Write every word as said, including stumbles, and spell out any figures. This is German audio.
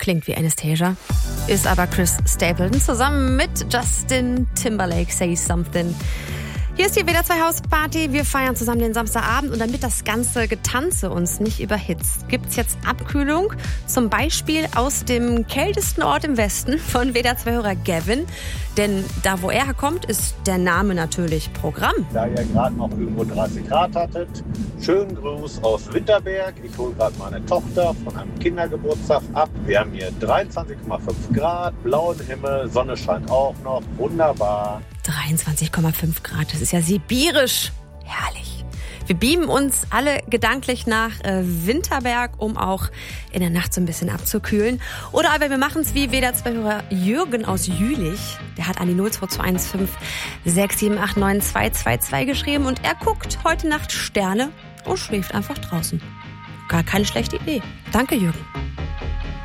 Klingt wie Anastasia. Ist aber Chris Stapleton zusammen mit Justin Timberlake. Say Something. Hier ist die W D R zwei Hausparty. Wir feiern zusammen den Samstagabend und damit das ganze Getanze uns nicht überhitzt, gibt's jetzt Abkühlung. Zum Beispiel aus dem kältesten Ort im Westen von W D R zwei-Hörer Gavin. Denn da, wo er herkommt, ist der Name natürlich Programm. Da ihr gerade noch irgendwo dreißig Grad hattet, schönen Gruß aus Winterberg. Ich hole gerade meine Tochter von einem Kindergeburtstag ab. Wir haben hier dreiundzwanzig Komma fünf Grad, blauen Himmel, Sonne scheint auch noch. Wunderbar. dreiundzwanzig Komma fünf Grad, das ist ja sibirisch. Herrlich. Wir beamen uns alle gedanklich nach äh, Winterberg, um auch in der Nacht so ein bisschen abzukühlen. Oder aber wir machen es wie W D R zwei-Hörer Jürgen aus Jülich. Der hat an die null zwei zwei eins fünf sechs sieben acht neun zwei zwei zwei geschrieben und er guckt heute Nacht Sterne und schläft einfach draußen. Gar keine schlechte Idee. Danke, Jürgen.